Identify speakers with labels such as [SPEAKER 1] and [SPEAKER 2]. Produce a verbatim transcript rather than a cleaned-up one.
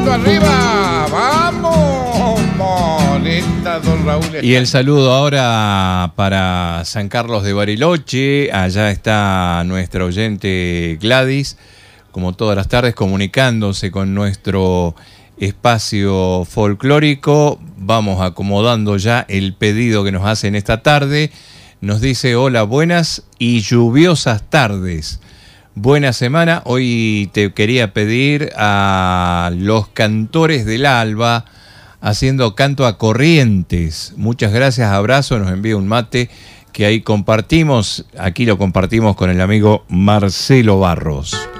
[SPEAKER 1] Tirando arriba. Vamos. Molesta, don Raúl.
[SPEAKER 2] Y el saludo ahora para San Carlos de Bariloche. Allá está nuestra oyente Gladys, como todas las tardes, comunicándose con nuestro espacio folclórico. Vamos acomodando ya el pedido que nos hacen esta tarde. Nos dice: hola, buenas y lluviosas tardes. Buena semana. Hoy te quería pedir a Los Cantores del Alba, haciendo canto a Corrientes. Muchas gracias, abrazo. Nos envía un mate que ahí compartimos. Aquí lo compartimos con el amigo Marcelo Barros.